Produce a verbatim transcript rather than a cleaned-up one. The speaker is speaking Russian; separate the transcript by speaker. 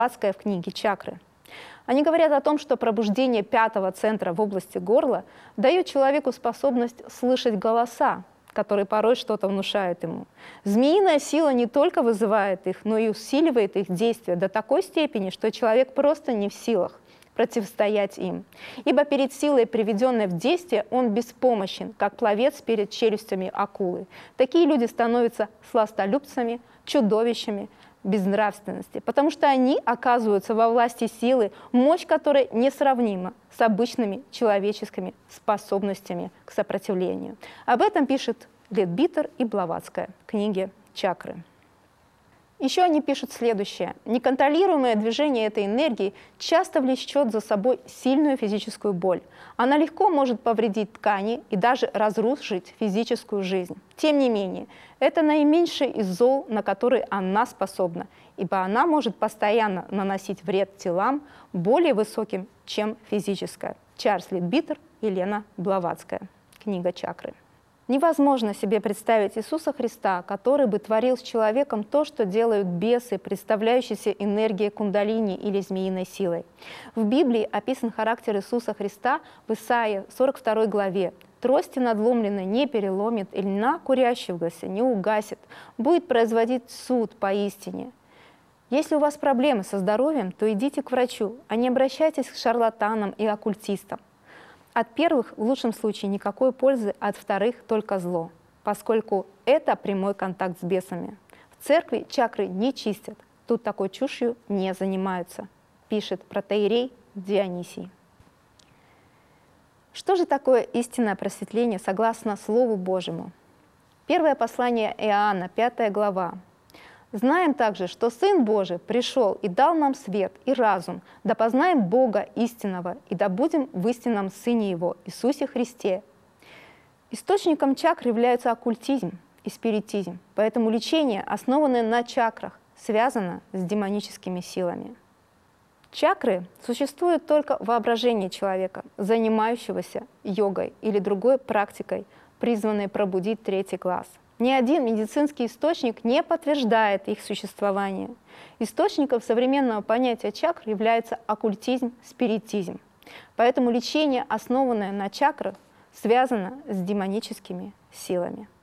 Speaker 1: Блаватская в книге «Чакры». Они говорят о том, что пробуждение пятого центра в области горла дает человеку способность слышать голоса, которые порой что-то внушают ему. Змеиная сила не только вызывает их, но и усиливает их действие до такой степени, что человек просто не в силах противостоять им. Ибо перед силой, приведенной в действие, он беспомощен, как пловец перед челюстями акулы. Такие люди становятся сластолюбцами, чудовищами безнравственности, потому что они оказываются во власти силы, мощь которой несравнима с обычными человеческими способностями к сопротивлению. Об этом пишет Ледбитер и Блаватская в книге «Чакры». Еще они пишут следующее. Неконтролируемое движение этой энергии часто влечет за собой сильную физическую боль. Она легко может повредить ткани и даже разрушить физическую жизнь. Тем не менее, это наименьшее из зол, на которые она способна, ибо она может постоянно наносить вред телам более высоким, чем физическое. Чарльз Ледбитер и Лена Блаватская. Книга «Чакры». Невозможно себе представить Иисуса Христа, который бы творил с человеком то, что делают бесы, представляющиеся энергией кундалини или змеиной силой. В Библии описан характер Иисуса Христа в Исаии сорок второй главе. «Трости надломленной не переломит, и льна курящегося не угасит, будет производить суд поистине». Если у вас проблемы со здоровьем, то идите к врачу, а не обращайтесь к шарлатанам и оккультистам. От первых в лучшем случае никакой пользы, от вторых только зло, поскольку это прямой контакт с бесами. В церкви чакры не чистят, тут такой чушью не занимаются, пишет протоиерей Дионисий. Что же такое истинное просветление согласно Слову Божьему? Первое послание Иоанна, пятая глава. «Знаем также, что Сын Божий пришел и дал нам свет и разум, да познаем Бога истинного, и да будем в истинном Сыне Его, Иисусе Христе». Источником чакр является оккультизм и спиритизм, поэтому лечение, основанное на чакрах, связано с демоническими силами. Чакры существуют только в воображении человека, занимающегося йогой или другой практикой, призванной пробудить третий глаз. Ни один медицинский источник не подтверждает их существование. Источником современного понятия чакр является оккультизм, спиритизм. Поэтому лечение, основанное на чакрах, связано с демоническими силами.